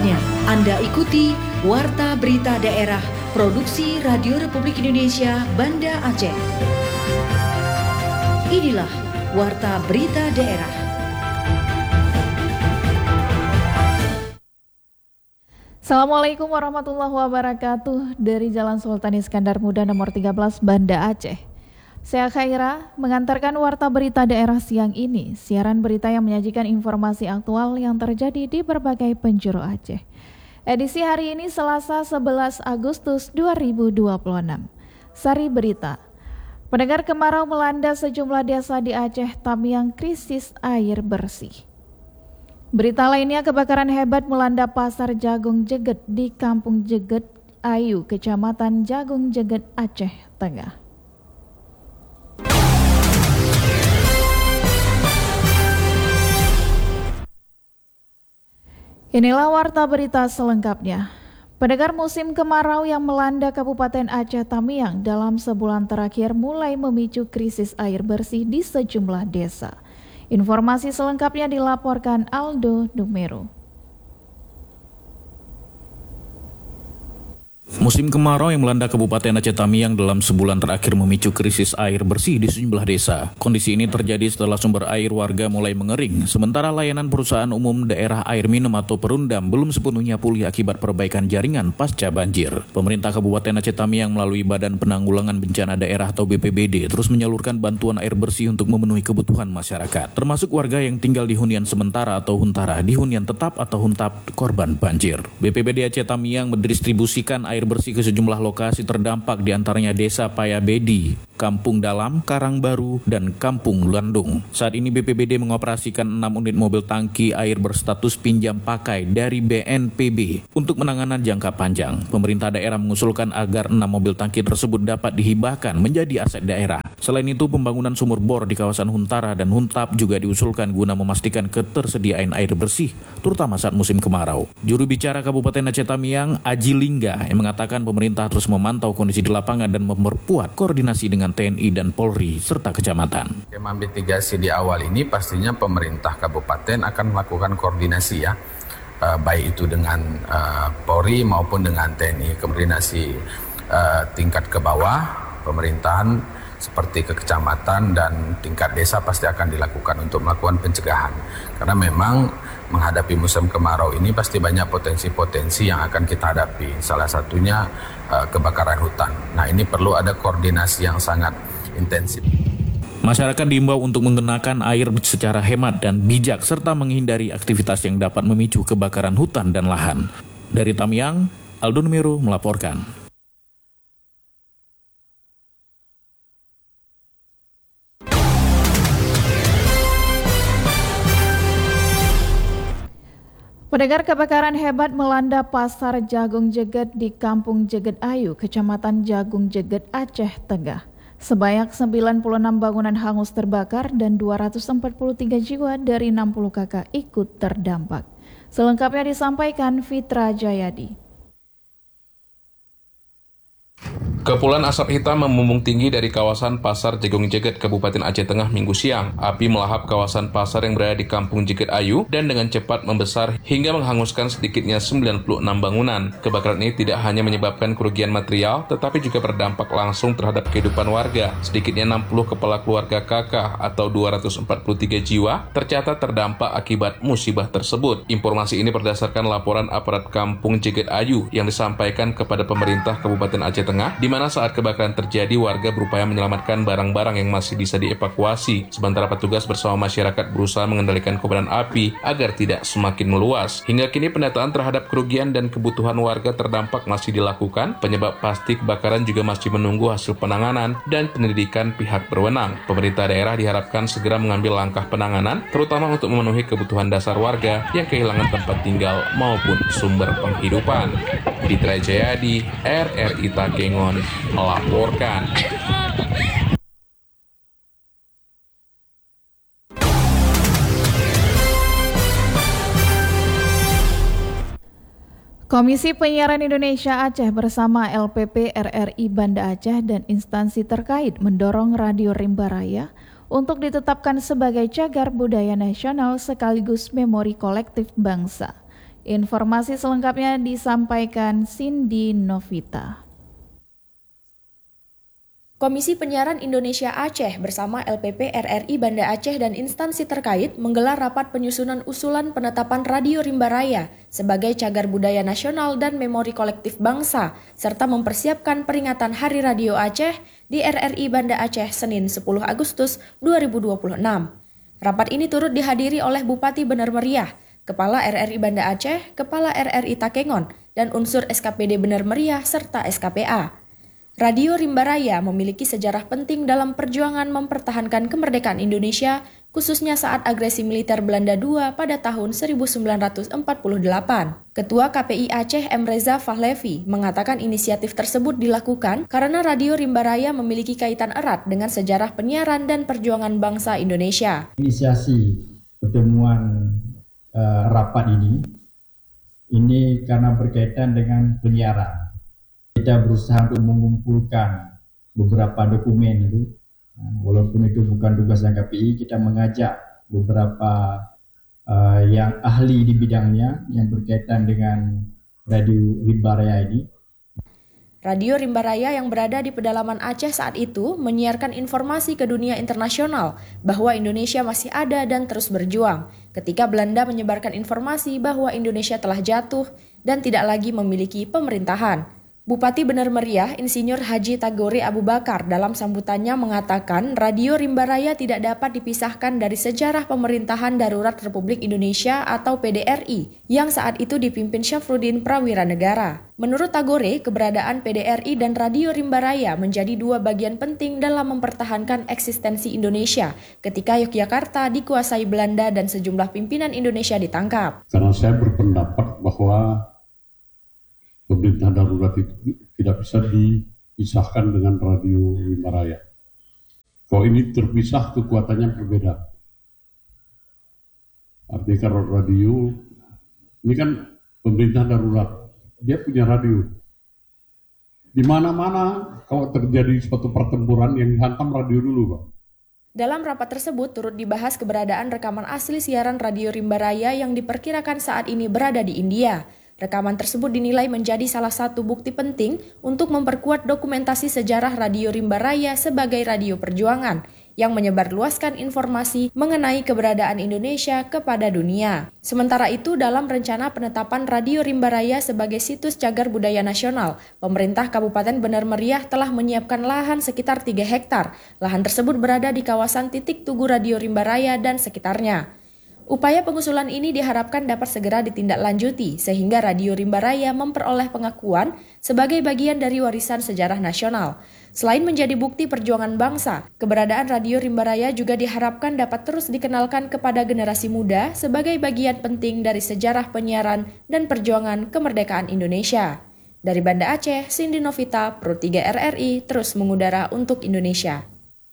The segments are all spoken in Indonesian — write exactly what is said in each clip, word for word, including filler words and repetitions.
selengkapnya. Anda ikuti Warta Berita Daerah Produksi Radio Republik Indonesia Banda Aceh. Inilah Warta Berita Daerah. Assalamualaikum warahmatullahi wabarakatuh. Dari Jalan Sultan Iskandar Muda nomor tiga belas Banda Aceh. Saya Khaira mengantarkan Warta Berita Daerah siang ini. Siaran berita yang menyajikan informasi aktual yang terjadi di berbagai penjuru Aceh. Edisi hari ini Selasa sebelas Agustus dua ribu dua puluh enam. Sari berita. Pendengar, kemarau melanda sejumlah desa di Aceh, Tamiang krisis air bersih. Berita lainnya, kebakaran hebat melanda pasar Jagung Jeget di Kampung Jeget Ayu, Kecamatan Jagung Jeget, Aceh Tengah. Inilah Warta Berita selengkapnya. Pendengar, musim kemarau yang melanda Kabupaten Aceh Tamiang dalam sebulan terakhir mulai memicu krisis air bersih di sejumlah desa. Informasi selengkapnya dilaporkan Aldo Numero. Musim kemarau yang melanda Kabupaten Aceh Tamiang dalam sebulan terakhir memicu krisis air bersih di sejumlah desa. Kondisi ini terjadi setelah sumber air warga mulai mengering, sementara layanan perusahaan umum daerah air minum atau Perundam belum sepenuhnya pulih akibat perbaikan jaringan pasca banjir. Pemerintah Kabupaten Aceh Tamiang melalui Badan Penanggulangan Bencana Daerah atau B P B D terus menyalurkan bantuan air bersih untuk memenuhi kebutuhan masyarakat, termasuk warga yang tinggal di hunian sementara atau huntara, di hunian tetap atau huntap korban banjir. B P B D Aceh Tamiang mendistribusikan air bersih ke sejumlah lokasi terdampak, diantaranya Desa Payabedi, Kampung Dalam, Karangbaru, dan Kampung Landung. Saat ini B P B D mengoperasikan enam unit mobil tangki air berstatus pinjam pakai dari B N P B untuk penanganan jangka panjang. Pemerintah daerah mengusulkan agar enam mobil tangki tersebut dapat dihibahkan menjadi aset daerah. Selain itu, pembangunan sumur bor di kawasan Huntara dan Huntap juga diusulkan guna memastikan ketersediaan air bersih, terutama saat musim kemarau. Juru bicara Kabupaten Aceh Tamiang, Aji Lingga, yang mengatakan pemerintah terus memantau kondisi di lapangan dan memperkuat koordinasi dengan T N I dan Polri serta kecamatan. Skema mitigasi di awal ini pastinya pemerintah kabupaten akan melakukan koordinasi ya, uh, baik itu dengan uh, Polri maupun dengan T N I, koordinasi uh, tingkat ke bawah pemerintahan seperti ke kecamatan dan tingkat desa pasti akan dilakukan untuk melakukan pencegahan. Karena memang menghadapi musim kemarau ini pasti banyak potensi-potensi yang akan kita hadapi. Salah satunya uh, kebakaran hutan. Nah, ini perlu ada koordinasi yang sangat intensif. Masyarakat diimbau untuk menggunakan air secara hemat dan bijak serta menghindari aktivitas yang dapat memicu kebakaran hutan dan lahan. Dari Tamiang, Aldo Numero melaporkan. Pendengar, kebakaran hebat melanda pasar Jagung Jeget di Kampung Jeget Ayu, Kecamatan Jagung Jeget, Aceh Tengah. Sebanyak sembilan puluh enam bangunan hangus terbakar dan dua ratus empat puluh tiga jiwa dari enam puluh kakak ikut terdampak. Selengkapnya disampaikan Fitra Jayadi. Kepulan asap hitam membumbung tinggi dari kawasan Pasar Jagung Jeget, Kabupaten Aceh Tengah Minggu siang. Api melahap kawasan pasar yang berada di Kampung Jeget Ayu dan dengan cepat membesar hingga menghanguskan sedikitnya sembilan puluh enam bangunan. Kebakaran ini tidak hanya menyebabkan kerugian material, tetapi juga berdampak langsung terhadap kehidupan warga. Sedikitnya enam puluh kepala keluarga kakak atau dua ratus empat puluh tiga jiwa tercatat terdampak akibat musibah tersebut. Informasi ini berdasarkan laporan aparat Kampung Jeget Ayu yang disampaikan kepada pemerintah Kabupaten Aceh Tengah, di mana saat kebakaran terjadi warga berupaya menyelamatkan barang-barang yang masih bisa dievakuasi, sementara petugas bersama masyarakat berusaha mengendalikan kobaran api agar tidak semakin meluas. Hingga kini pendataan terhadap kerugian dan kebutuhan warga terdampak masih dilakukan. Penyebab pasti kebakaran juga masih menunggu hasil penanganan dan penyelidikan pihak berwenang. Pemerintah daerah diharapkan segera mengambil langkah penanganan, terutama untuk memenuhi kebutuhan dasar warga yang kehilangan tempat tinggal maupun sumber penghidupan. Fitra Jayadi, R R I Takengon melaporkan. Komisi Penyiaran Indonesia Aceh bersama L P P R R I Banda Aceh dan instansi terkait mendorong Radio Rimba Raya untuk ditetapkan sebagai cagar budaya nasional sekaligus memori kolektif bangsa. Informasi selengkapnya disampaikan Cindy Novita. Komisi Penyiaran Indonesia Aceh bersama L P P R R I Banda Aceh dan instansi terkait menggelar rapat penyusunan usulan penetapan Radio Rimba Raya sebagai cagar budaya nasional dan memori kolektif bangsa, serta mempersiapkan peringatan Hari Radio Aceh di R R I Banda Aceh Senin sepuluh Agustus dua ribu dua puluh enam. Rapat ini turut dihadiri oleh Bupati Bener Meriah, Kepala R R I Banda Aceh, Kepala R R I Takengon, dan unsur S K P D Bener Meriah serta S K P A. Radio Rimba Raya memiliki sejarah penting dalam perjuangan mempertahankan kemerdekaan Indonesia, khususnya saat agresi militer Belanda kedua pada tahun seribu sembilan ratus empat puluh delapan. Ketua K P I Aceh M. Reza Fahlevi mengatakan inisiatif tersebut dilakukan karena Radio Rimba Raya memiliki kaitan erat dengan sejarah penyiaran dan perjuangan bangsa Indonesia. Inisiasi pertemuan uh, rapat ini, ini karena berkaitan dengan penyiaran. Kita berusaha untuk mengumpulkan beberapa dokumen itu, walaupun itu bukan tugas K P I, kita mengajak beberapa uh, yang ahli di bidangnya yang berkaitan dengan Radio Rimba Raya ini. Radio Rimba Raya yang berada di pedalaman Aceh saat itu menyiarkan informasi ke dunia internasional bahwa Indonesia masih ada dan terus berjuang, ketika Belanda menyebarkan informasi bahwa Indonesia telah jatuh dan tidak lagi memiliki pemerintahan. Bupati Bener Meriah, Insinyur Haji Tagore Abu Bakar dalam sambutannya mengatakan Radio Rimba Raya tidak dapat dipisahkan dari sejarah pemerintahan darurat Republik Indonesia atau P D R I yang saat itu dipimpin Syafruddin Prawira Negara. Menurut Tagore, keberadaan P D R I dan Radio Rimba Raya menjadi dua bagian penting dalam mempertahankan eksistensi Indonesia ketika Yogyakarta dikuasai Belanda dan sejumlah pimpinan Indonesia ditangkap. Karena saya berpendapat bahwa pemerintah darurat itu tidak bisa dipisahkan dengan Radio Rimba Raya. Kalau ini terpisah, kekuatannya berbeda. Artinya kalau radio, ini kan pemerintah darurat, dia punya radio. Di mana-mana kalau terjadi suatu pertempuran yang dihantam radio dulu, Pak. Dalam rapat tersebut turut dibahas keberadaan rekaman asli siaran Radio Rimba Raya yang diperkirakan saat ini berada di India. Rekaman tersebut dinilai menjadi salah satu bukti penting untuk memperkuat dokumentasi sejarah Radio Rimba Raya sebagai radio perjuangan yang menyebarluaskan informasi mengenai keberadaan Indonesia kepada dunia. Sementara itu, dalam rencana penetapan Radio Rimba Raya sebagai situs cagar budaya nasional, pemerintah Kabupaten Bener Meriah telah menyiapkan lahan sekitar tiga hektar. Lahan tersebut berada di kawasan titik tugu Radio Rimba Raya dan sekitarnya. Upaya pengusulan ini diharapkan dapat segera ditindaklanjuti sehingga Radio Rimba Raya memperoleh pengakuan sebagai bagian dari warisan sejarah nasional. Selain menjadi bukti perjuangan bangsa, keberadaan Radio Rimba Raya juga diharapkan dapat terus dikenalkan kepada generasi muda sebagai bagian penting dari sejarah penyiaran dan perjuangan kemerdekaan Indonesia. Dari Banda Aceh, Cindy Novita, Pro tiga R R I, terus mengudara untuk Indonesia.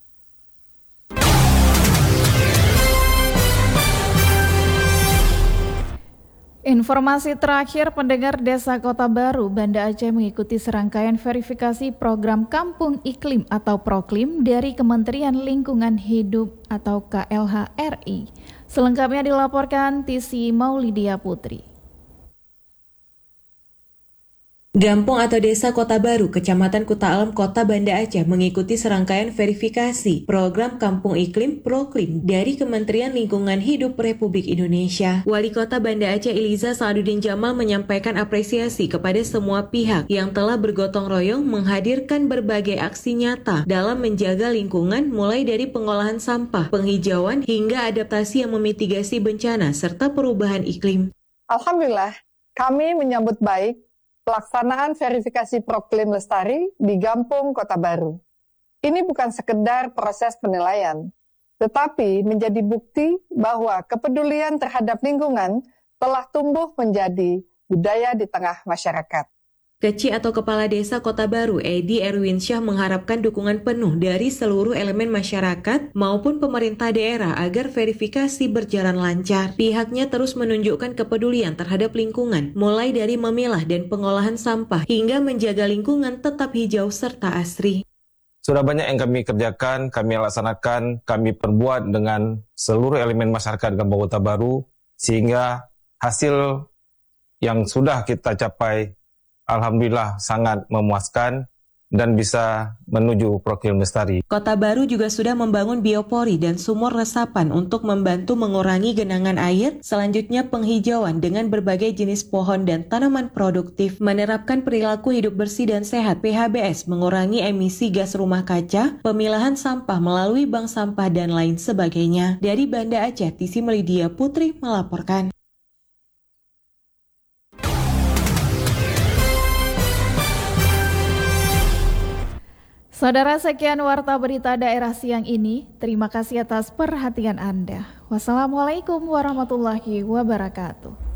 Informasi terakhir, pendengar Desa Kota Baru, Banda Aceh mengikuti serangkaian verifikasi program Kampung Iklim atau Proklim dari Kementerian Lingkungan Hidup atau K L H R I. Selengkapnya dilaporkan Tisi Maulidia Putri. Gampong atau Desa Kota Baru, Kecamatan Kuta Alam, Kota Banda Aceh mengikuti serangkaian verifikasi program Kampung Iklim Proklim dari Kementerian Lingkungan Hidup Republik Indonesia. Wali Kota Banda Aceh Iliza Saaduddin Jamal menyampaikan apresiasi kepada semua pihak yang telah bergotong royong menghadirkan berbagai aksi nyata dalam menjaga lingkungan, mulai dari pengolahan sampah, penghijauan, hingga adaptasi yang memitigasi bencana serta perubahan iklim. Alhamdulillah, kami menyambut baik pelaksanaan verifikasi Proklim Lestari di Gampong Kota Baru. Ini bukan sekedar proses penilaian, tetapi menjadi bukti bahwa kepedulian terhadap lingkungan telah tumbuh menjadi budaya di tengah masyarakat. Keci atau Kepala Desa Kota Baru, Edi Erwinsyah mengharapkan dukungan penuh dari seluruh elemen masyarakat maupun pemerintah daerah agar verifikasi berjalan lancar. Pihaknya terus menunjukkan kepedulian terhadap lingkungan, mulai dari memilah dan pengolahan sampah hingga menjaga lingkungan tetap hijau serta asri. Sudah banyak yang kami kerjakan, kami laksanakan, kami perbuat dengan seluruh elemen masyarakat Gampong Kota Baru, sehingga hasil yang sudah kita capai alhamdulillah sangat memuaskan dan bisa menuju Proklim Lestari. Kota Baru juga sudah membangun biopori dan sumur resapan untuk membantu mengurangi genangan air. Selanjutnya penghijauan dengan berbagai jenis pohon dan tanaman produktif, menerapkan perilaku hidup bersih dan sehat P H B S, mengurangi emisi gas rumah kaca, pemilahan sampah melalui bank sampah dan lain sebagainya. Dari Banda Aceh, Tisi Melidia Putri melaporkan. Saudara, sekian Warta Berita Daerah siang ini. Terima kasih atas perhatian Anda. Wassalamualaikum warahmatullahi wabarakatuh.